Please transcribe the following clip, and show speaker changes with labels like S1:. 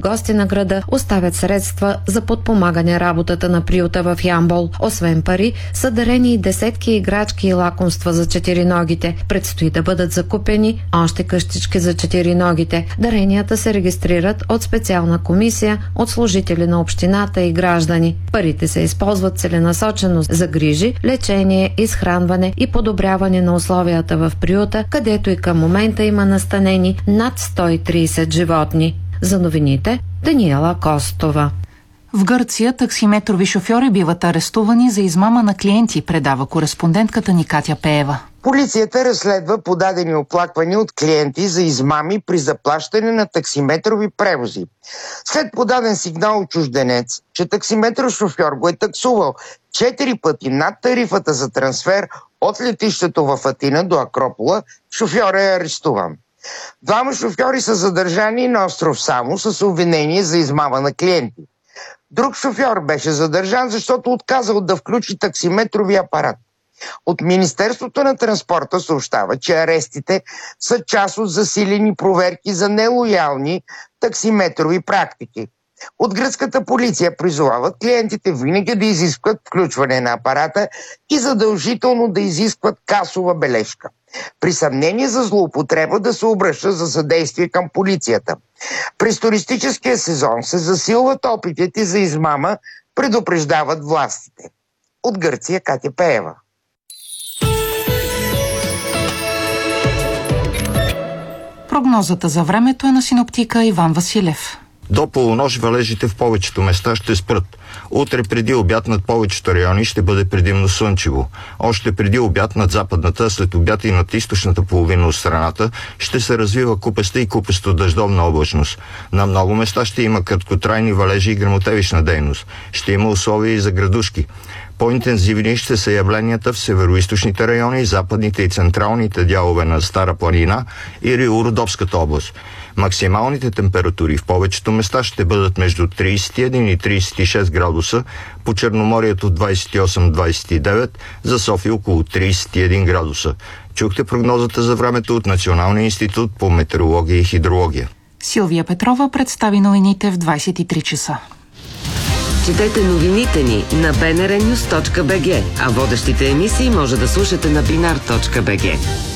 S1: гости на града оставят средства за подпомагане работата на приюта в Ямбол. Освен пари, са дарени и десетки играчки и лакомства за четириногите. Предстои да бъдат закупени още къщички за четириногите. Даренията се регистрират от специална комисия, от служители на общината и граждани. Парите се използват целенасочено за грижи, лечение, изхранване и подобряване на условията в приюта, където и към момента има настанени над 130 животни. За новините Даниела Костова.
S2: В Гърция таксиметрови шофьори биват арестувани за измама на клиенти, предава кореспондентката ни Катя Пеева.
S3: Полицията разследва подадени оплаквания от клиенти за измами при заплащане на таксиметрови превози. След подаден сигнал от чужденец, че таксиметров шофьор го е таксувал 4 пъти над тарифата за трансфер от летището в Атина до Акропола, шофьорът е арестуван. Двама шофьори са задържани на остров Само с обвинение за измама на клиенти. Друг шофьор беше задържан, защото отказал да включи таксиметрови апарат. От Министерството на транспорта съобщава, че арестите са част от засилени проверки за нелоялни таксиметрови практики. От гръцката полиция призовават клиентите винаги да изискват включване на апарата и задължително да изискват касова бележка. При съмнение за злоупотреба да се обръща за съдействие към полицията. През туристическия сезон се засилват опитите за измама, предупреждават властите. От Гърция Катя Пеева.
S2: Прогнозата за времето е на синоптика Иван Василев.
S4: До полунощ валежите в повечето места ще спрат. Утре преди обяд над повечето райони ще бъде предимно слънчево. Още преди обяд над западната, след обяд и над източната половина от страната ще се развива купеста и купесто дъждовна облачност. На много места ще има краткотрайни валежи и гръмотевична дейност. Ще има условия и за градушки. По-интензивни ще са явленията в североизточните райони, западните и централните дялове на Стара планина и Рило-Родопската област. Максималните температури в повечето места ще бъдат между 31 и 36 градуса, по Черноморието 28-29, за София около 31 градуса. Чухте прогнозата за времето от Националния институт по метеорология и хидрология.
S2: Силвия Петрова представи новините в 23 часа.
S5: Четете новините ни на bnrnews.bg, а водещите емисии може да слушате на binar.bg.